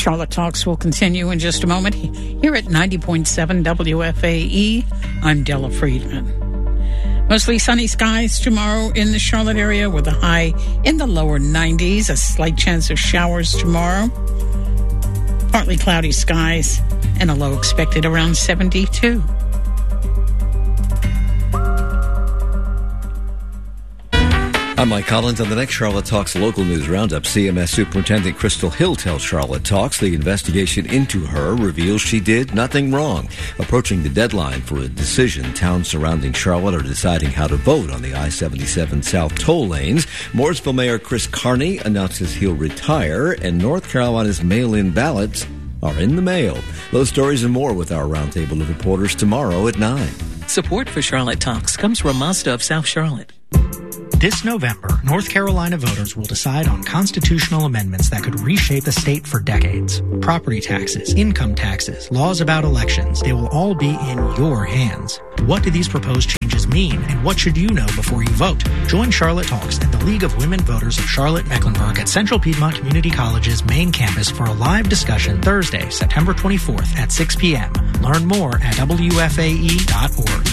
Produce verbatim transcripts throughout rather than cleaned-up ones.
Charlotte Talks will continue in just a moment. Here at ninety point seven W F A E, I'm Della Friedman. Mostly sunny skies tomorrow in the Charlotte area with a high in the lower nineties, a slight chance of showers tomorrow. Partly cloudy skies and a low expected around seventy-two. I'm Mike Collins. On the next Charlotte Talks local news roundup, C M S Superintendent Crystal Hill tells Charlotte Talks the investigation into her reveals she did nothing wrong. Approaching the deadline for a decision, towns surrounding Charlotte are deciding how to vote on the I seventy-seven South toll lanes. Mooresville Mayor Chris Carney announces he'll retire, and North Carolina's mail-in ballots are in the mail. Those stories and more with our roundtable of reporters tomorrow at nine. Support for Charlotte Talks comes from Mazda of South Charlotte. This November, North Carolina voters will decide on constitutional amendments that could reshape the state for decades. Property taxes, income taxes, laws about elections, they will all be in your hands. What do these proposed changes mean, and what should you know before you vote? Join Charlotte Talks and the League of Women Voters of Charlotte-Mecklenburg at Central Piedmont Community College's main campus for a live discussion Thursday, September twenty-fourth at six p.m. Learn more at W F A E dot org.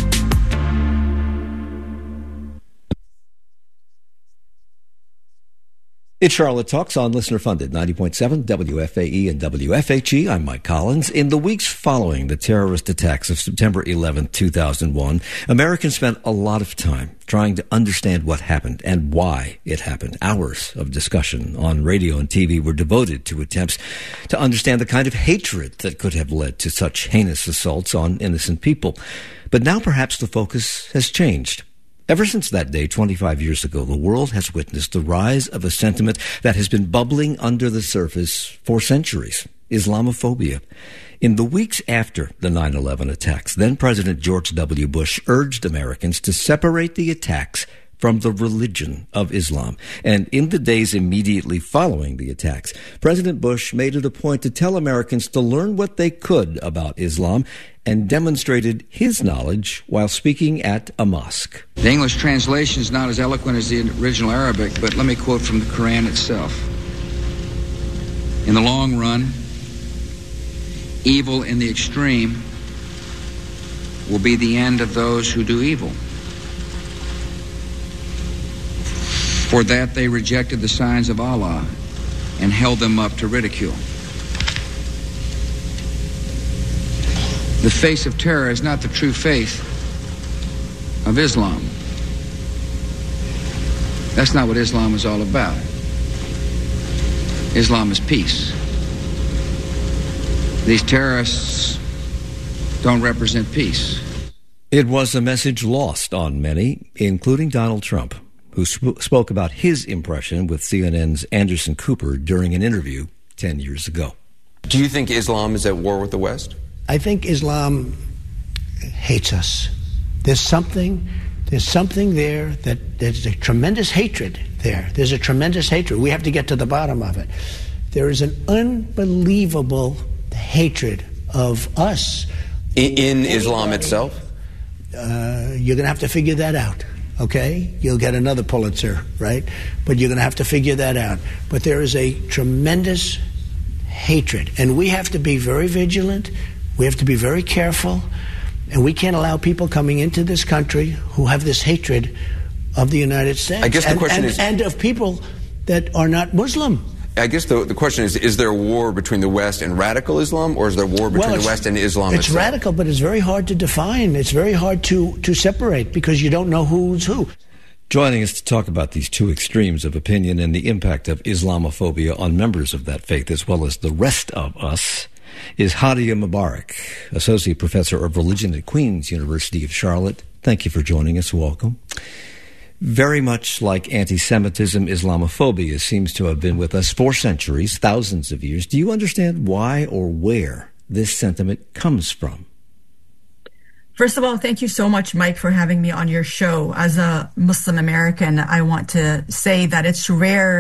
It's Charlotte Talks on listener-funded ninety point seven W F A E and W F H E. I'm Mike Collins. In the weeks following the terrorist attacks of September eleventh, two thousand one, Americans spent a lot of time trying to understand what happened and why it happened. Hours of discussion on radio and T V were devoted to attempts to understand the kind of hatred that could have led to such heinous assaults on innocent people. But now perhaps the focus has changed. Ever since that day, twenty-five years ago, the world has witnessed the rise of a sentiment that has been bubbling under the surface for centuries: Islamophobia. In the weeks after the nine eleven attacks, then President George W. Bush urged Americans to separate the attacks from the religion of Islam. And in the days immediately following the attacks, President Bush made it a point to tell Americans to learn what they could about Islam, and demonstrated his knowledge while speaking at a mosque. The English translation is not as eloquent as the original Arabic, but let me quote from the Quran itself. In the long run, evil in the extreme will be the end of those who do evil. For that they rejected the signs of Allah and held them up to ridicule. The face of terror is not the true faith of Islam. That's not what Islam is all about. Islam is peace. These terrorists don't represent peace. It was a message lost on many, including Donald Trump, who sp- spoke about his impression with C N N's Anderson Cooper during an interview ten years ago. Do you think Islam is at war with the West? I think Islam hates us. There's something, there's something there that there's a tremendous hatred there. There's a tremendous hatred. We have to get to the bottom of it. There is an unbelievable hatred of us. In, in Islam itself? Uh, you're going to have to figure that out, okay? You'll get another Pulitzer, right? But you're going to have to figure that out. But there is a tremendous hatred, and we have to be very vigilant. We have to be very careful, and we can't allow people coming into this country who have this hatred of the United States. I guess the and, question and, is... And of people that are not Muslim. I guess the, the question is, is there a war between the West and radical Islam, or is there a war between well, the West and Islam It's itself? radical, but it's very hard to define. It's very hard to, to separate because you don't know who's who. Joining us to talk about these two extremes of opinion and the impact of Islamophobia on members of that faith as well as the rest of us is Hadia Mubarak, Associate Professor of Religion at Queen's University of Charlotte. Thank you for joining us. Welcome. Very much like anti-Semitism, Islamophobia seems to have been with us for centuries, thousands of years. Do you understand why or where this sentiment comes from? First of all, thank you so much, Mike, for having me on your show. As a Muslim American, I want to say that it's rare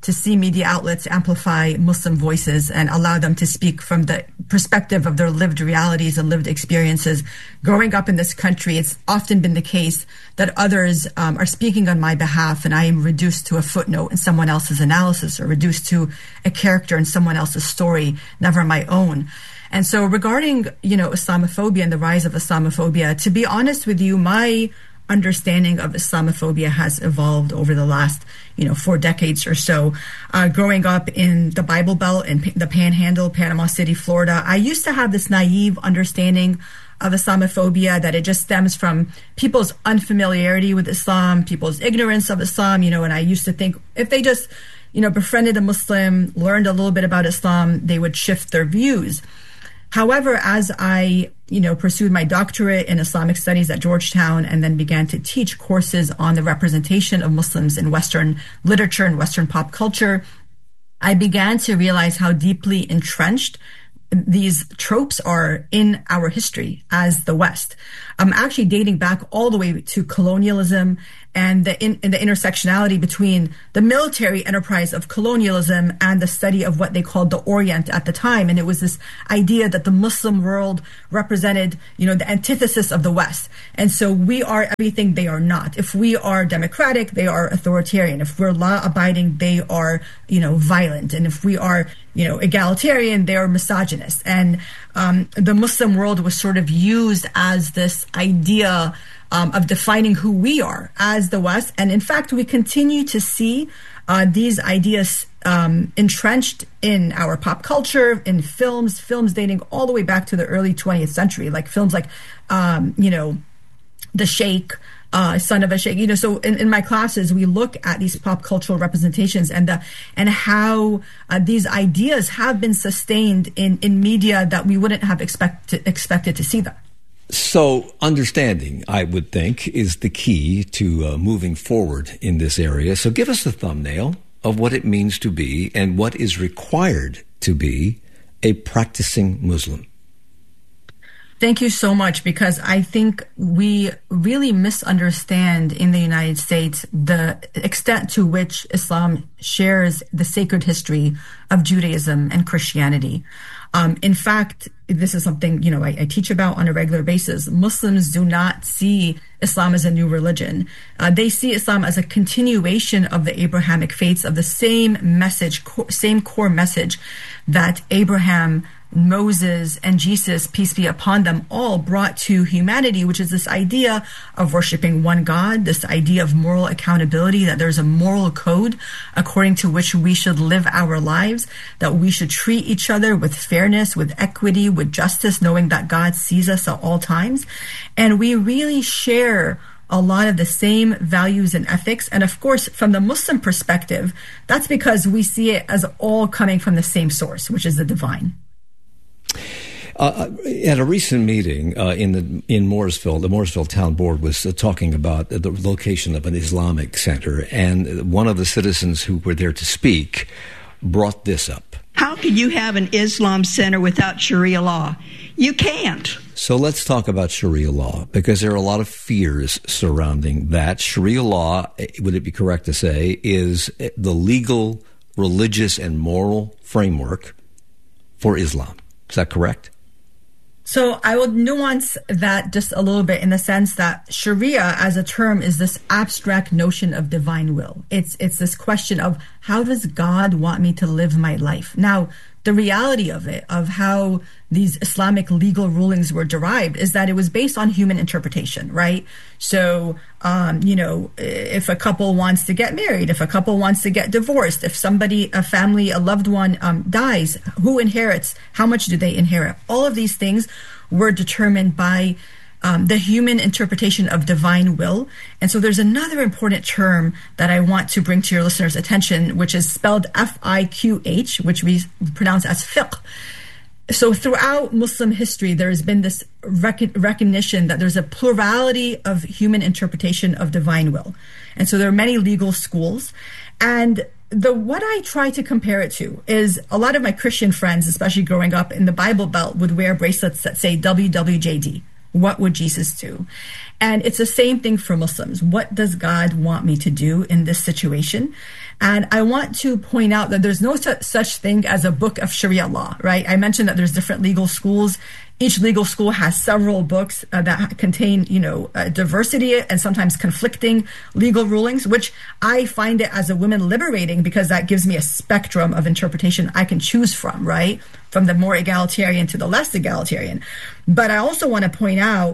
to see media outlets amplify Muslim voices and allow them to speak from the perspective of their lived realities and lived experiences. Growing up in this country, it's often been the case that others um, are speaking on my behalf, and I am reduced to a footnote in someone else's analysis or reduced to a character in someone else's story, never my own. And so regarding, you know, Islamophobia and the rise of Islamophobia, to be honest with you, my understanding of Islamophobia has evolved over the last, you know, four decades or so. Uh, growing up in the Bible Belt in the Panhandle, Panama City, Florida, I used to have this naive understanding of Islamophobia, that it just stems from people's unfamiliarity with Islam, people's ignorance of Islam, you know, and I used to think if they just, you know, befriended a Muslim, learned a little bit about Islam, they would shift their views. However, as I, you know, pursued my doctorate in Islamic studies at Georgetown and then began to teach courses on the representation of Muslims in Western literature and Western pop culture, I began to realize how deeply entrenched these tropes are in our history as the West. I'm actually dating back all the way to colonialism and the, in, the intersectionality between the military enterprise of colonialism and the study of what they called the Orient at the time. And it was this idea that the Muslim world represented, you know, the antithesis of the West. And so we are everything they are not. If we are democratic, they are authoritarian. If we're law-abiding, they are, you know, violent. And if we are, you know, egalitarian, they are misogynist. And um, the Muslim world was sort of used as this idea um, of defining who we are as the West. And in fact, we continue to see uh, these ideas um, entrenched in our pop culture, in films, films dating all the way back to the early twentieth century, like films like, um, you know, The Sheikh, Uh, Son of a Sheikh, you know, so in, in my classes, we look at these pop cultural representations and the, and how uh, these ideas have been sustained in, in media that we wouldn't have expect, expected to see them. So understanding, I would think, is the key to uh, moving forward in this area. So give us the thumbnail of what it means to be and what is required to be a practicing Muslim. Thank you so much, because I think we really misunderstand in the United States the extent to which Islam shares the sacred history of Judaism and Christianity. Um, in fact, this is something, you know, I, I teach about on a regular basis. Muslims do not see Islam as a new religion. Uh, they see Islam as a continuation of the Abrahamic faiths, of the same message, co- same core message that Abraham, Moses, and Jesus, peace be upon them, all brought to humanity, which is this idea of worshiping one God, this idea of moral accountability, that there's a moral code according to which we should live our lives, that we should treat each other with fairness, with equity, with justice, knowing that God sees us at all times. And we really share a lot of the same values and ethics. And of course, from the Muslim perspective, that's because we see it as all coming from the same source, which is the divine. Uh, at a recent meeting uh, in the in Mooresville, the Mooresville Town Board was uh, talking about the location of an Islamic center, and one of the citizens who were there to speak brought this up. How can you have an Islam center without Sharia law? You can't. So let's talk about Sharia law, because there are a lot of fears surrounding that. Sharia law, would it be correct to say, is the legal, religious, and moral framework for Islam. Is that correct? So I will nuance that just a little bit in the sense that Sharia as a term is this abstract notion of divine will. It's it's this question of, how does God want me to live my life? Now, the reality of it, of how these Islamic legal rulings were derived, is that it was based on human interpretation, right? So, um, you know, if a couple wants to get married, if a couple wants to get divorced, if somebody, a family, a loved one um, dies, who inherits? How much do they inherit? All of these things were determined by Um, the human interpretation of divine will. And so there's another important term that I want to bring to your listeners' attention, which is spelled F I Q H, which we pronounce as fiqh. So throughout Muslim history, there has been this rec- recognition that there's a plurality of human interpretation of divine will. And so there are many legal schools. And the what I try to compare it to is a lot of my Christian friends, especially growing up in the Bible Belt, would wear bracelets that say W W J D. What would Jesus do? And it's the same thing for Muslims. What does God want me to do in this situation? And I want to point out that there's no su- such thing as a book of Sharia law, right? I mentioned that there's different legal schools. Each legal school has several books uh, that contain, you know, uh, diversity and sometimes conflicting legal rulings, which I find it as a woman liberating because that gives me a spectrum of interpretation I can choose from, right? From the more egalitarian to the less egalitarian. But I also want to point out,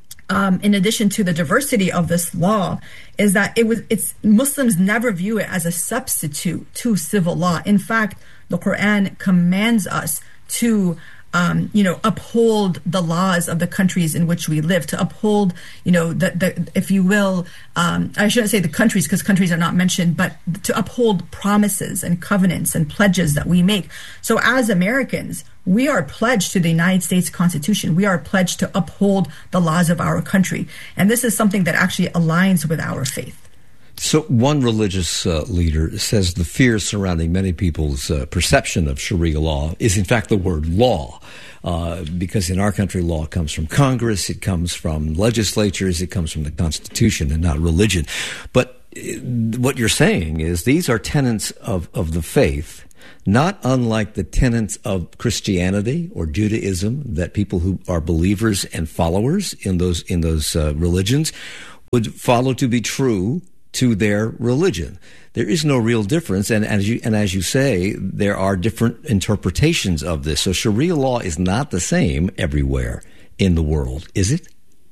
Um, in addition to the diversity of this law, is that it was it's Muslims never view it as a substitute to civil law. In fact, the Quran commands us to um, you know, uphold the laws of the countries in which we live, to uphold, you know, the, the if you will, um, I shouldn't say the countries because countries are not mentioned, but to uphold promises and covenants and pledges that we make. So as Americans, we are pledged to the United States Constitution. We are pledged to uphold the laws of our country. And this is something that actually aligns with our faith. So one religious uh, leader says the fear surrounding many people's uh, perception of Sharia law is in fact the word law, uh, because in our country law comes from Congress, it comes from legislatures, it comes from the Constitution and not religion. But uh, what you're saying is these are tenets of, of the faith, not unlike the tenets of Christianity or Judaism that people who are believers and followers in those in those uh, religions would follow to be true to their religion. There is no real difference, and as you and as you say, there are different interpretations of this. So Sharia law is not the same everywhere in the world, is it?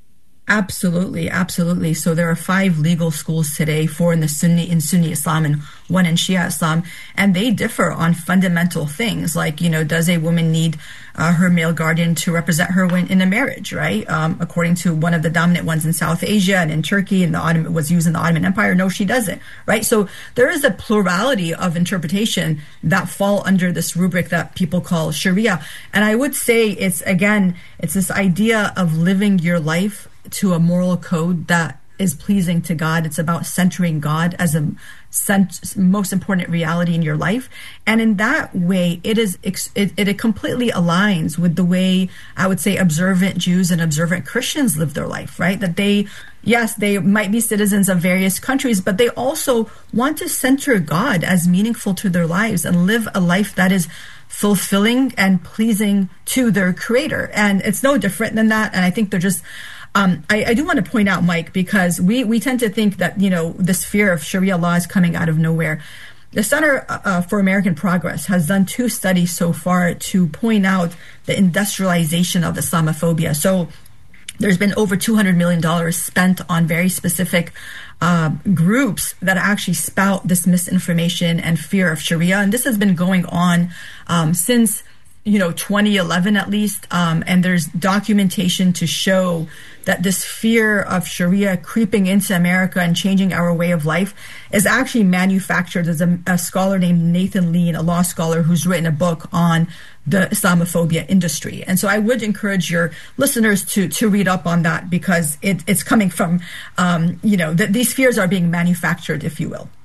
Absolutely, absolutely. So there are five legal schools today, four in the Sunni in Sunni Islam and one in Shia Islam, and they differ on fundamental things like, you know, does a woman need uh, her male guardian to represent her when in a marriage, right? Um, according to one of the dominant ones in South Asia and in Turkey, and the Ottoman was used in the Ottoman Empire. No, she doesn't, right? So there is a plurality of interpretation that fall under this rubric that people call Sharia, and I would say it's again, it's this idea of living your life to a moral code that is pleasing to God. It's about centering God as a cent- most important reality in your life. And in that way, it is ex- it, it completely aligns with the way I would say observant Jews and observant Christians live their life, right? That they, yes, they might be citizens of various countries, but they also want to center God as meaningful to their lives and live a life that is fulfilling and pleasing to their creator. And it's no different than that. And I think they're just Um, I, I do want to point out, Mike, because we, we tend to think that, you know, this fear of Sharia law is coming out of nowhere. The Center uh, for American Progress has done two studies so far to point out the industrialization of Islamophobia. So there's been over two hundred million dollars spent on very specific uh, groups that actually spout this misinformation and fear of Sharia. And this has been going on um, since you know, twenty eleven at least, um, and there's documentation to show that this fear of Sharia creeping into America and changing our way of life is actually manufactured. There's a, a scholar named Nathan Lean, a law scholar, who's written a book on the Islamophobia industry. And so I would encourage your listeners to to read up on that because it, it's coming from, um, you know, th- these fears are being manufactured, if you will.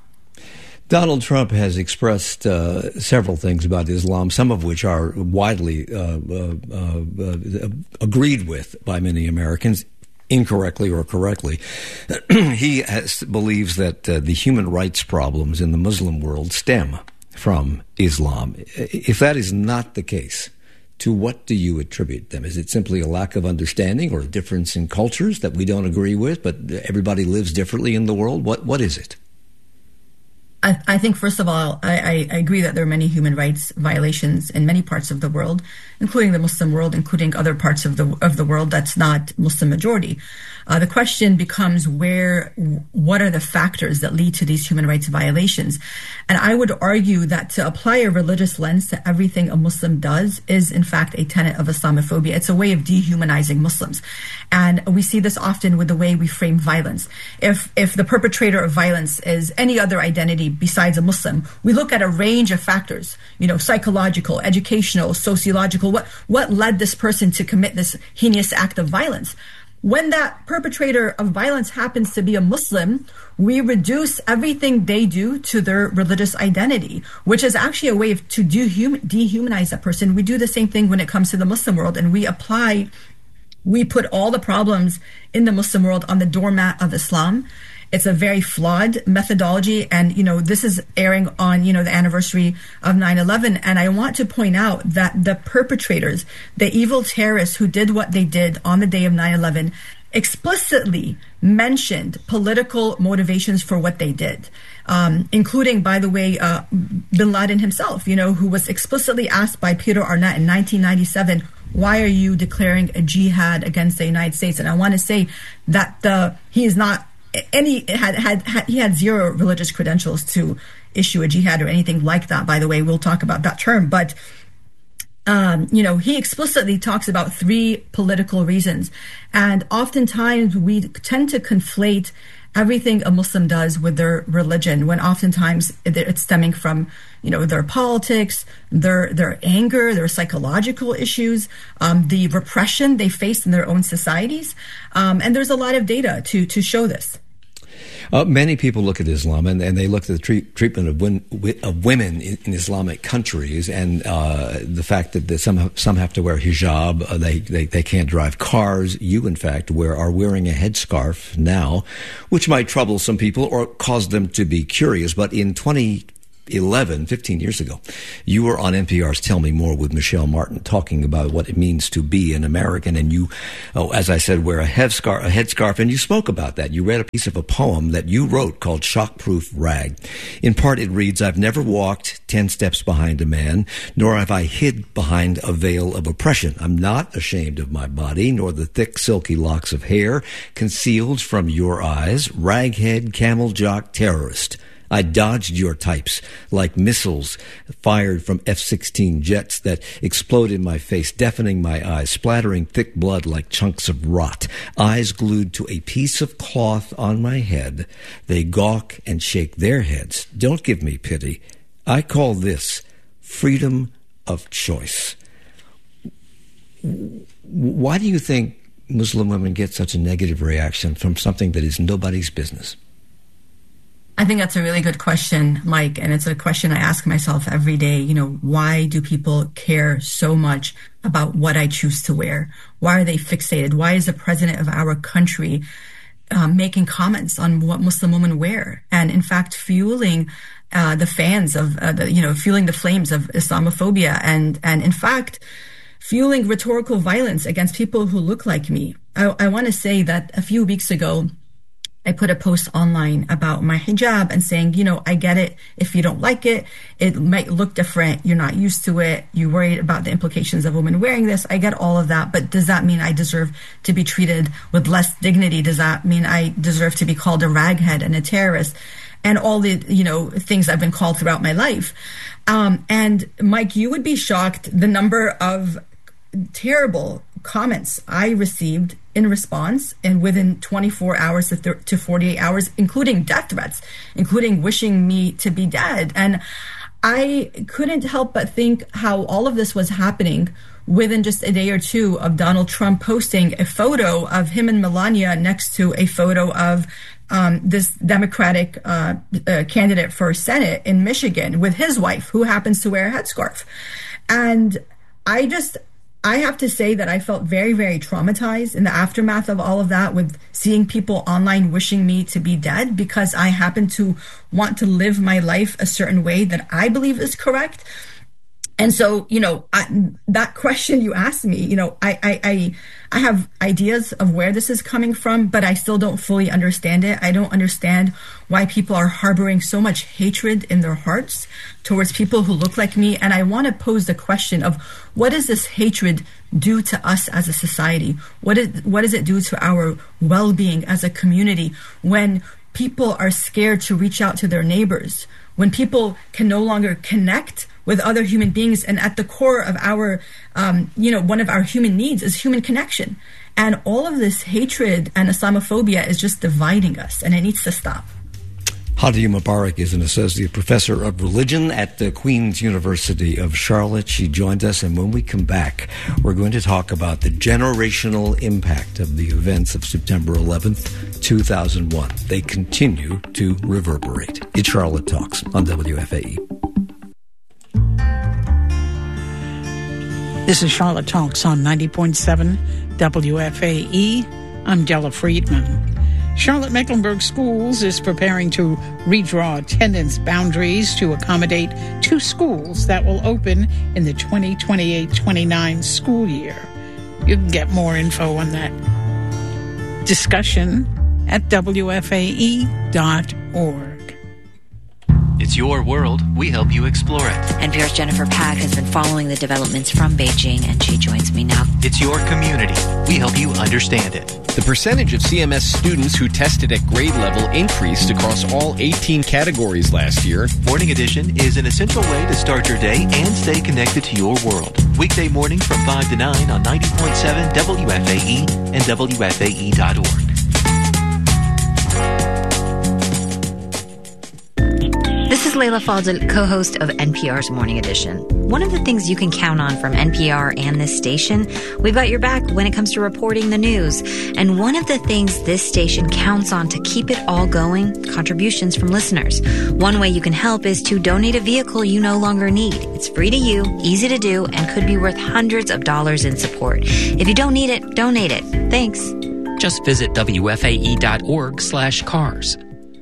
Donald Trump has expressed uh, several things about Islam, some of which are widely uh, uh, uh, agreed with by many Americans, incorrectly or correctly. He has, believes that uh, the human rights problems in the Muslim world stem from Islam. If that is not the case, to what do you attribute them? Is it simply a lack of understanding or a difference in cultures that we don't agree with, but everybody lives differently in the world? What What is it? I, I think, first of all, I, I agree that there are many human rights violations in many parts of the world, including the Muslim world, including other parts of the of the world that's not Muslim majority. Uh, the question becomes where, what are the factors that lead to these human rights violations? And I would argue that to apply a religious lens to everything a Muslim does is, in fact, a tenet of Islamophobia. It's a way of dehumanizing Muslims. And we see this often with the way we frame violence. If if the perpetrator of violence is any other identity besides a Muslim, we look at a range of factors, you know, psychological, educational, sociological, what, what led this person to commit this heinous act of violence. When that perpetrator of violence happens to be a Muslim, we reduce everything they do to their religious identity, which is actually a way of, to dehum- dehumanize that person. We do the same thing when it comes to the Muslim world, and we apply, we put all the problems in the Muslim world on the doormat of Islam. It's a very flawed methodology. And, you know, this is airing on, you know, the anniversary of nine eleven. And I want to point out that the perpetrators, the evil terrorists who did what they did on the day of nine eleven, explicitly mentioned political motivations for what they did, um, including, by the way, uh, bin Laden himself, you know, who was explicitly asked by Peter Arnett in nineteen ninety-seven, why are you declaring a jihad against the United States? And I want to say that the, he is not any, had, had, had, he had zero religious credentials to issue a jihad or anything like that, by the way. We'll talk about that term. But Um, you know, he explicitly talks about three political reasons. And oftentimes we tend to conflate everything a Muslim does with their religion, when oftentimes it's stemming from, you know, their politics, their their anger, their psychological issues, um, the repression they face in their own societies. Um, and there's a lot of data to to show this. Uh, many people look at Islam and, and they look at the treat, treatment of, win, of women in, in Islamic countries, and uh, the fact that some some have to wear hijab, uh, they, they they can't drive cars. You, in fact, wear are wearing a headscarf now, which might trouble some people or cause them to be curious. But in twenty eleven, fifteen years ago, you were on N P R's Tell Me More with Michelle Martin talking about what it means to be an American. And you, oh, as I said, wear a headscarf, a headscarf, and you spoke about that. You read a piece of a poem that you wrote called Shockproof Rag. In part, it reads, I've never walked ten steps behind a man, nor have I hid behind a veil of oppression. I'm not ashamed of my body, nor the thick, silky locks of hair concealed from your eyes. Raghead, camel jock, terrorist. I dodged your types like missiles fired from F sixteen jets that explode in my face, deafening my eyes, splattering thick blood like chunks of rot. Eyes glued to a piece of cloth on my head. They gawk and shake their heads. Don't give me pity. I call this freedom of choice. Why do you think Muslim women get such a negative reaction from something that is nobody's business? I think that's a really good question, Mike, and it's a question I ask myself every day. You know, why do people care so much about what I choose to wear? Why are they fixated? Why is the president of our country um, making comments on what Muslim women wear? And in fact, fueling uh, the fans of, uh, the, you know, fueling the flames of Islamophobia, and, and in fact, fueling rhetorical violence against people who look like me. I, I want to say that a few weeks ago, I put a post online about my hijab and saying, you know, I get it. If you don't like it, it might look different. You're not used to it. You're worried about the implications of women wearing this. I get all of that. But does that mean I deserve to be treated with less dignity? Does that mean I deserve to be called a raghead and a terrorist? And all the, you know, things I've been called throughout my life. Um, and Mike, you would be shocked the number of terrible comments I received in response, and within twenty-four hours to, th- to forty-eight hours, including death threats, including wishing me to be dead. And I couldn't help but think how all of this was happening within just a day or two of Donald Trump posting a photo of him and Melania next to a photo of um, this Democratic uh, uh, candidate for Senate in Michigan with his wife, who happens to wear a headscarf. And I just... I have to say that I felt very, very traumatized in the aftermath of all of that, with seeing people online wishing me to be dead because I happen to want to live my life a certain way that I believe is correct. And so, you know, I, that question you asked me, you know, I, I, I, I have ideas of where this is coming from, but I still don't fully understand it. I don't understand why people are harboring so much hatred in their hearts towards people who look like me. And I want to pose the question of, what does this hatred do to us as a society? What is, what does it do to our well-being as a community when people are scared to reach out to their neighbors, when people can no longer connect with other human beings? And at the core of our, um, you know, one of our human needs is human connection. And all of this hatred and Islamophobia is just dividing us, and it needs to stop. Hadi Mubarak is an associate professor of religion at the Queen's University of Charlotte. She joined us, and when we come back, we're going to talk about the generational impact of the events of September eleventh, two thousand one. They continue to reverberate. It's Charlotte Talks on W F A E. This is Charlotte Talks on ninety point seven W F A E. I'm Della Friedman. Charlotte-Mecklenburg Schools is preparing to redraw attendance boundaries to accommodate two schools that will open in the twenty twenty-eight twenty-nine school year. You can get more info on that discussion at W F A E dot org. It's your world. We help you explore it. N P R's Jennifer Pack has been following the developments from Beijing, and she joins me now. It's your community. We help you understand it. The percentage of C M S students who tested at grade level increased across all eighteen categories last year. Morning Edition is an essential way to start your day and stay connected to your world. Weekday mornings from five to nine on ninety point seven W F A E and W F A E dot org. This is Leila Fadel, co-host of N P R's Morning Edition. One of the things you can count on from N P R and this station, we've got your back when it comes to reporting the news. And one of the things this station counts on to keep it all going, contributions from listeners. One way you can help is to donate a vehicle you no longer need. It's free to you, easy to do, and could be worth hundreds of dollars in support. If you don't need it, donate it. Thanks. Just visit W F A E dot org slash cars.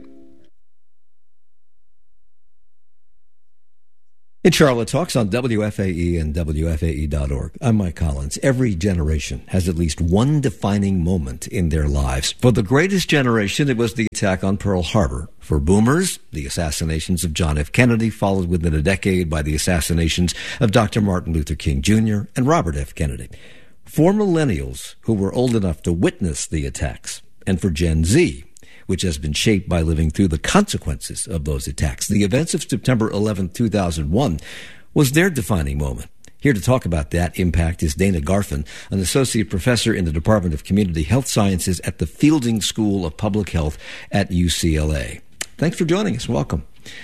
It's Charlotte Talks on W F A E and W F A E dot org. I'm Mike Collins. Every generation has at least one defining moment in their lives. For the greatest generation, it was the attack on Pearl Harbor. For boomers, the assassinations of John F. Kennedy, followed within a decade by the assassinations of Doctor Martin Luther King Junior and Robert F. Kennedy. For millennials who were old enough to witness the attacks, and for Gen Z, which has been shaped by living through the consequences of those attacks. The events of September eleventh, two thousand one was their defining moment. Here to talk about that impact is Dana Garfin, an associate professor in the Department of Community Health Sciences at the Fielding School of Public Health at U C L A. Thanks for joining us. Welcome.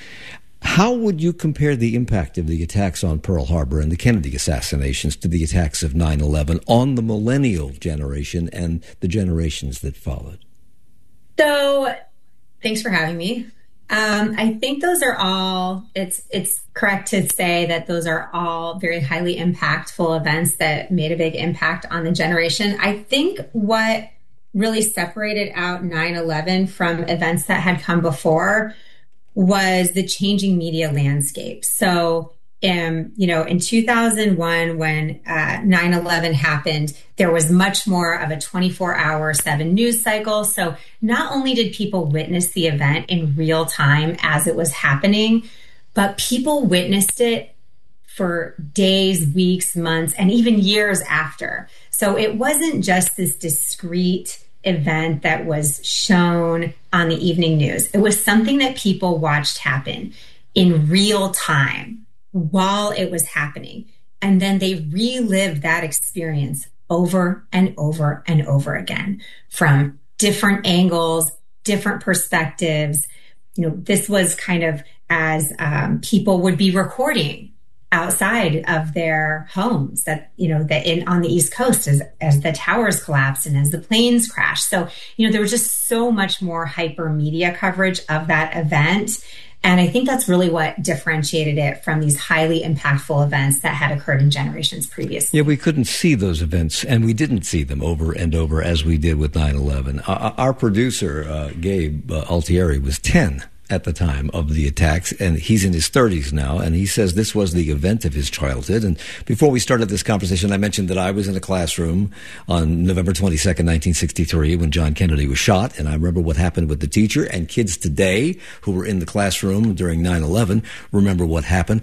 How would you compare the impact of the attacks on Pearl Harbor and the Kennedy assassinations to the attacks of nine eleven on the millennial generation and the generations that followed? So, thanks for having me. Um, I think those are all, it's it's correct to say that those are all very highly impactful events that made a big impact on the generation. I think what really separated out nine eleven from events that had come before was the changing media landscape. So, um, you know, in two thousand one, when uh, nine eleven happened, there was much more of a twenty-four hour, seven news cycle. So not only did people witness the event in real time as it was happening, but people witnessed it for days, weeks, months, and even years after. So it wasn't just this discrete event that was shown on the evening news. It was something that people watched happen in real time while it was happening. And then they relived that experience over and over and over again from different angles, different perspectives. You know, this was kind of as um, people would be recording outside of their homes that, you know, that in on the East Coast as, as the towers collapsed and as the planes crashed. So, you know, there was just so much more hyper media coverage of that event. And I think that's really what differentiated it from these highly impactful events that had occurred in generations previously. Yeah, we couldn't see those events, and we didn't see them over and over as we did with nine eleven. Uh, our producer, uh, Gabe uh, Altieri, was ten at the time of the attacks, and he's in his thirties now, and he says this was the event of his childhood. And before we started this conversation, I mentioned that I was in a classroom on November twenty-second, nineteen sixty-three, when John Kennedy was shot, and I remember what happened with the teacher, and kids today who were in the classroom during nine eleven remember what happened.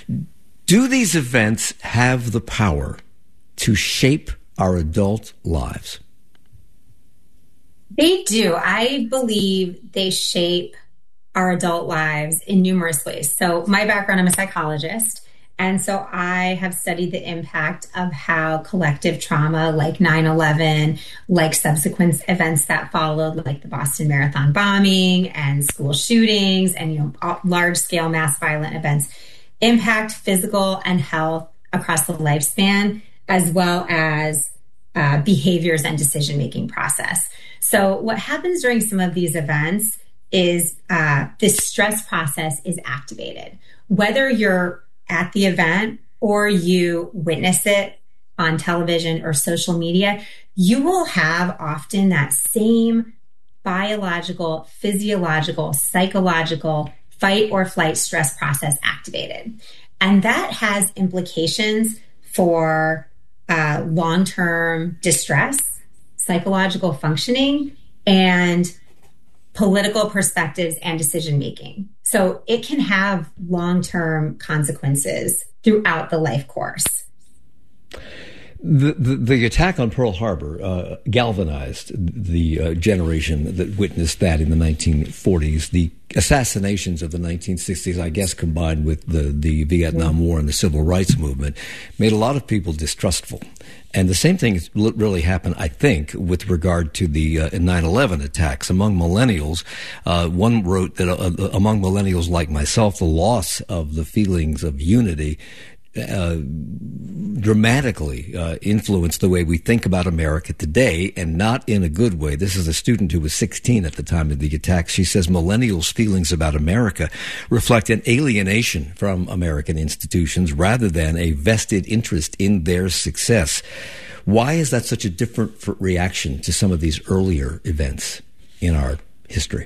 Do these events have the power to shape our adult lives? They do. I believe they shape our adult lives in numerous ways. So my background, I'm a psychologist. And so I have studied the impact of how collective trauma like nine eleven, like subsequent events that followed, like the Boston Marathon bombing and school shootings and, you know, large scale mass violent events impact physical and health across the lifespan, as well as uh, behaviors and decision-making process. So what happens during some of these events is uh, this stress process is activated. Whether you're at the event or you witness it on television or social media, you will have often that same biological, physiological, psychological fight or flight stress process activated. And that has implications for uh, long-term distress, psychological functioning, and political perspectives and decision-making. So it can have long-term consequences throughout the life course. The, the, the attack on Pearl Harbor uh, galvanized the uh, generation that witnessed that in the nineteen forties. The assassinations of the nineteen sixties, I guess, combined with the, the Vietnam War and the Civil Rights Movement, made a lot of people distrustful. And the same thing really happened, I think, with regard to the uh, nine eleven attacks. Among millennials, uh, one wrote that uh, among millennials like myself, the loss of the feelings of unity Uh, dramatically uh, influenced the way we think about America today, and not in a good way. This is a student who was sixteen at the time of the attack. She says millennials' feelings about America reflect an alienation from American institutions rather than a vested interest in their success. Why is that such a different reaction to some of these earlier events in our history?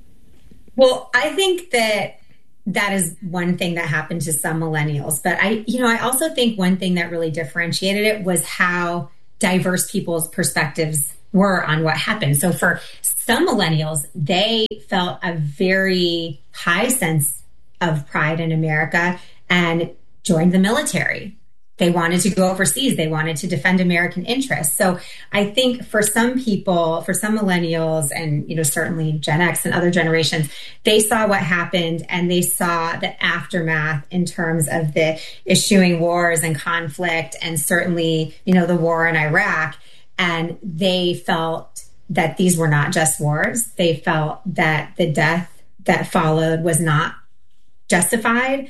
Well, I think that that is one thing that happened to some millennials. But I, you know, I also think one thing that really differentiated it was how diverse people's perspectives were on what happened. So for some millennials, they felt a very high sense of pride in America and joined the military. They wanted to go overseas. They wanted to defend American interests. So I think for some people, for some millennials and, you know, certainly Gen X and other generations, they saw what happened and they saw the aftermath in terms of the issuing wars and conflict and certainly, you know, the war in Iraq. And they felt that these were not just wars. They felt that the death that followed was not justified.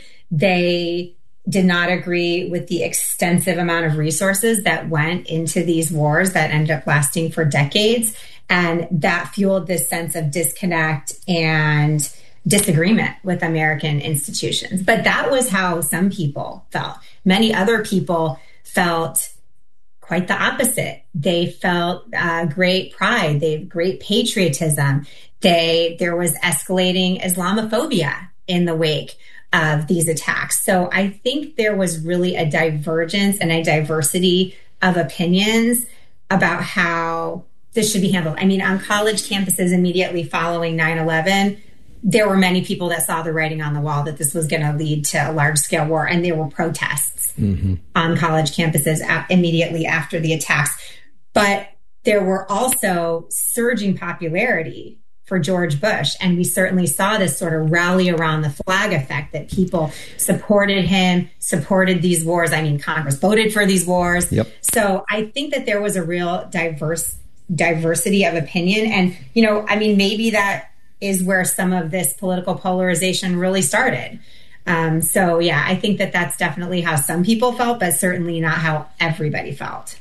They did not agree with the extensive amount of resources that went into these wars that ended up lasting for decades. And that fueled this sense of disconnect and disagreement with American institutions. But that was how some people felt. Many other people felt quite the opposite. They felt uh, great pride. They had great patriotism. They, there was escalating Islamophobia in the wake of these attacks. So I think there was really a divergence and a diversity of opinions about how this should be handled. I mean, on college campuses immediately following nine eleven, there were many people that saw the writing on the wall that this was going to lead to a large-scale war, and there were protests mm-hmm. on college campuses immediately after the attacks. But there were also surging popularity for George Bush. And we certainly saw this sort of rally around the flag effect, that people supported him, supported these wars. I mean, Congress voted for these wars. Yep. So I think that there was a real diverse diversity of opinion. And, you know, I mean, maybe that is where some of this political polarization really started. Um, so, yeah, I think that that's definitely how some people felt, but certainly not how everybody felt.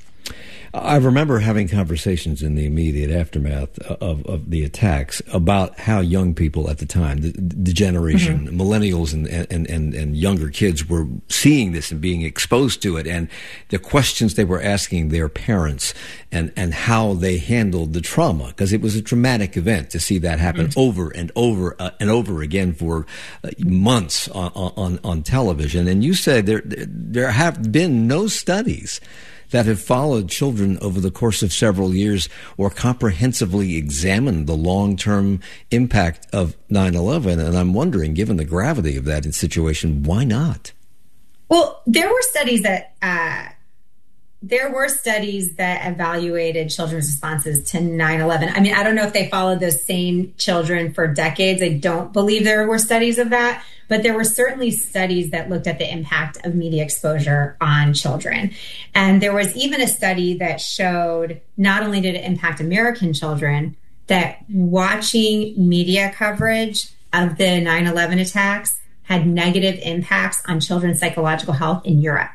I remember having conversations in the immediate aftermath of, of the attacks about how young people at the time, the, the generation, mm-hmm. millennials and, and, and, and younger kids, were seeing this and being exposed to it, and the questions they were asking their parents and, and how they handled the trauma, because it was a traumatic event to see that happen mm-hmm. over and over uh, and over again for uh, months on, on, on television. And you said there, there have been no studies that have followed children over the course of several years or comprehensively examined the long-term impact of nine eleven. And I'm wondering, given the gravity of that situation, why not? Well, there were studies that uh, there were studies that evaluated children's responses to nine eleven. I mean, I don't know if they followed those same children for decades. I don't believe there were studies of that. But there were certainly studies that looked at the impact of media exposure on children. And there was even a study that showed not only did it impact American children, that watching media coverage of the nine eleven attacks had negative impacts on children's psychological health in Europe.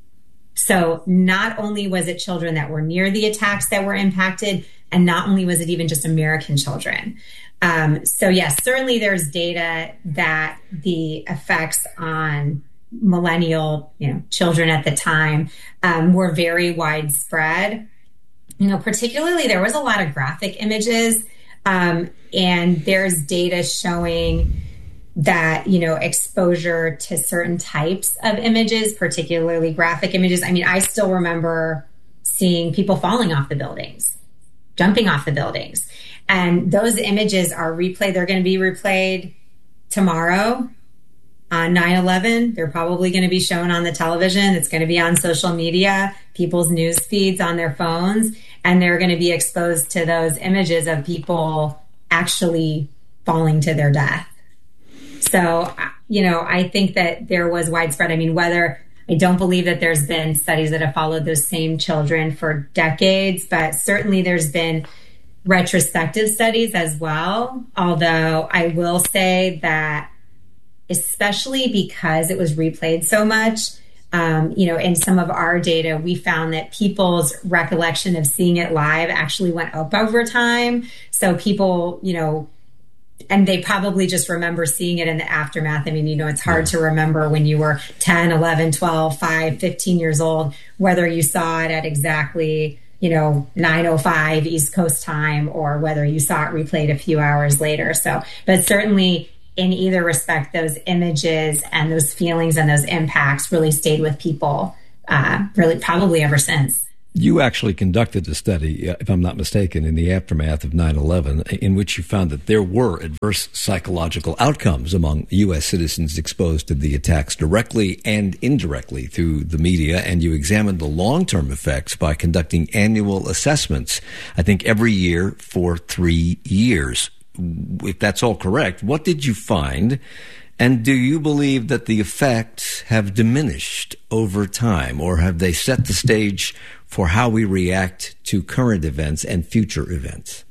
So not only was it children that were near the attacks that were impacted, and not only was it even just American children. Um, so yes, certainly there's data that the effects on millennial, you know, children at the time um, were very widespread. You know, particularly there was a lot of graphic images Um, and there's data showing that, you know, exposure to certain types of images, particularly graphic images. I mean, I still remember seeing people falling off the buildings, jumping off the buildings. And those images are replayed. They're going to be replayed tomorrow on nine eleven. They're probably going to be shown on the television. It's going to be on social media, people's news feeds on their phones, and they're going to be exposed to those images of people actually falling to their death. So, you know, I think that there was widespread. I mean, whether I don't believe that there's been studies that have followed those same children for decades, but certainly there's been retrospective studies as well. Although I will say that, especially because it was replayed so much, um, you know, in some of our data, we found that people's recollection of seeing it live actually went up over time. So people, you know, and they probably just remember seeing it in the aftermath. I mean, you know, it's hard to remember when you were ten, eleven, twelve, five, fifteen years old, whether you saw it at exactly, you know, nine oh five East Coast time or whether you saw it replayed a few hours later. So, but certainly in either respect, those images and those feelings and those impacts really stayed with people, uh, really probably ever since. You actually conducted a study, if I'm not mistaken, in the aftermath of nine eleven, in which you found that there were adverse psychological outcomes among U S citizens exposed to the attacks directly and indirectly through the media, and you examined the long-term effects by conducting annual assessments, I think every year for three years. If that's all correct, what did you find? And do you believe that the effects have diminished over time, or have they set the stage for how we react to current events and future events?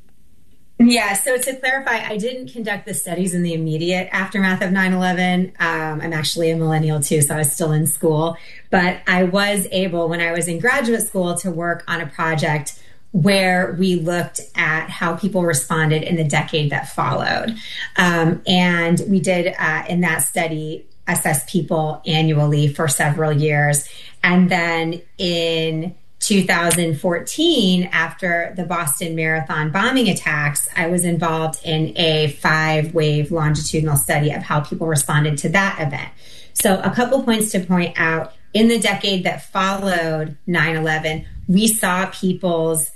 Yeah, so to clarify, I didn't conduct the studies in the immediate aftermath of nine eleven. Um, I'm actually a millennial too, so I was still in school. But I was able, when I was in graduate school, to work on a project where we looked at how people responded in the decade that followed. Um, and we did, uh, in that study, assess people annually for several years. And then in two thousand fourteen, after the Boston Marathon bombing attacks, I was involved in a five-wave longitudinal study of how people responded to that event. So a couple points to point out. In the decade that followed nine eleven, we saw people's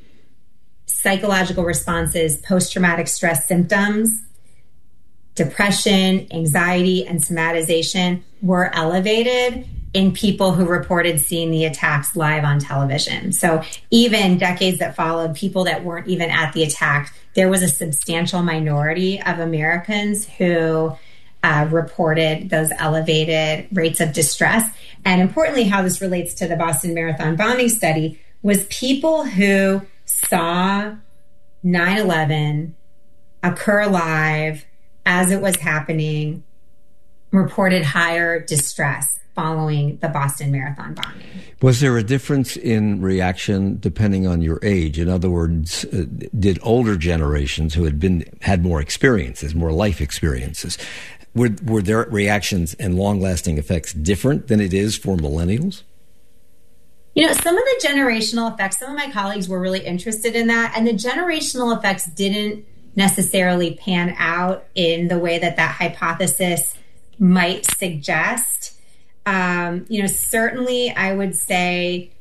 psychological responses, post-traumatic stress symptoms, depression, anxiety, and somatization were elevated in people who reported seeing the attacks live on television. So even decades that followed, people that weren't even at the attack, there was a substantial minority of Americans who uh, reported those elevated rates of distress. And importantly, how this relates to the Boston Marathon bombing study was people who saw nine eleven occur live as it was happening reported higher distress following the Boston Marathon bombing. Was there a difference in reaction depending on your age? In other words, uh, did older generations who had been had more experiences, more life experiences, were were their reactions and long-lasting effects different than it is for millennials? You know, some of the generational effects, some of my colleagues were really interested in that, and the generational effects didn't necessarily pan out in the way that that hypothesis might suggest. Um, you know, certainly I would say,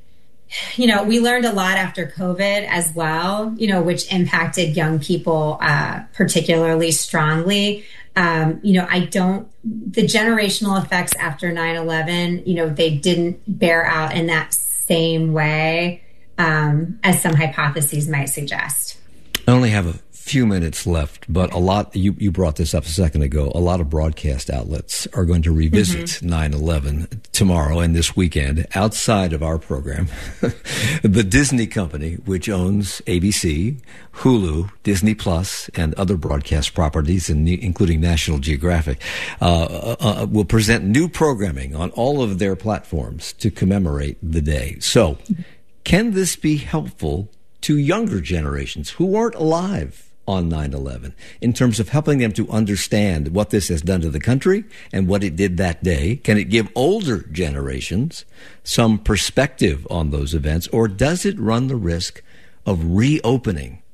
you know, we learned a lot after COVID as well, you know, which impacted young people uh, particularly strongly. Um, you know, I don't, the generational effects after nine eleven, you know, they didn't bear out in that same way um, as some hypotheses might suggest. I only have a few minutes left, but a lot, you, you brought this up a second ago, a lot of broadcast outlets are going to revisit mm-hmm. nine eleven tomorrow and this weekend outside of our program. The Disney company, which owns A B C, Hulu, Disney Plus, and other broadcast properties, including National Geographic, uh, uh, will present new programming on all of their platforms to commemorate the day. So can this be helpful to younger generations who aren't alive on nine eleven in terms of helping them to understand what this has done to the country and what it did that day? Can it give older generations some perspective on those events, or does it run the risk of reopening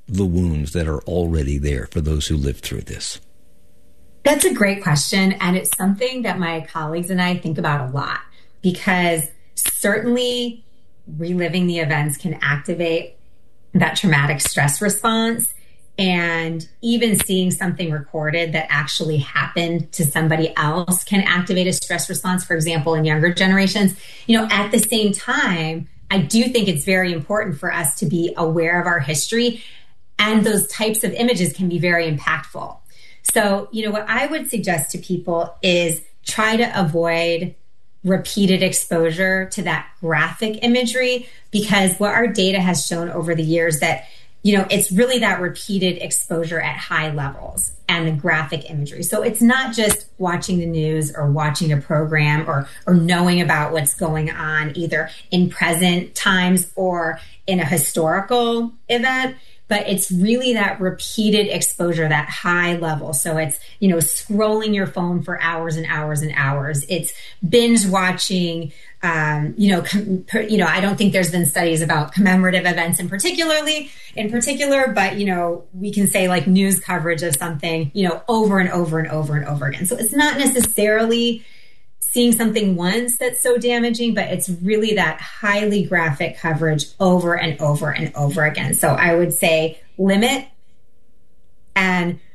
the wounds that are already there for those who lived through this? That's a great question. And it's something that my colleagues and I think about a lot, because certainly reliving the events can activate that traumatic stress response. And even seeing something recorded that actually happened to somebody else can activate a stress response, for example, in younger generations. You know, at the same time, I do think it's very important for us to be aware of our history, and those types of images can be very impactful. So, you know, what I would suggest to people is try to avoid repeated exposure to that graphic imagery, because what our data has shown over the years that, you know, it's really that repeated exposure at high levels and the graphic imagery. So it's not just watching the news or watching a program or or knowing about what's going on either in present times or in a historical event, but it's really that repeated exposure, that high level. So it's, you know, scrolling your phone for hours and hours and hours. It's binge watching. Um, you know, com- per, you know, I don't think there's been studies about commemorative events in particularly, in particular, but, you know, we can say like news coverage of something, you know, over and over and over and over again. So it's not necessarily seeing something once that's so damaging, but it's really that highly graphic coverage over and over and over again. So I would say limit and